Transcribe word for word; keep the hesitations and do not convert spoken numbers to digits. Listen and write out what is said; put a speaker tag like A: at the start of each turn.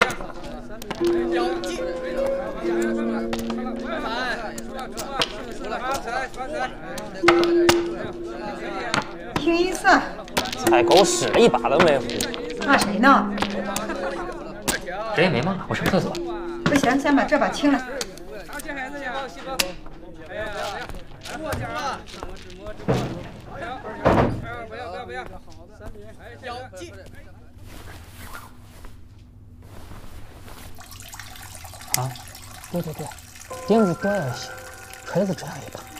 A: 清一色。
B: 踩狗屎一把都没扶。
A: 骂谁呢？
C: 谁也没骂，我上厕所。
A: 不行，先把这把清了。
D: 过点啊！不要不要不要！咬进。
B: 啊，对对对，钉子多要些，锤子只要一把。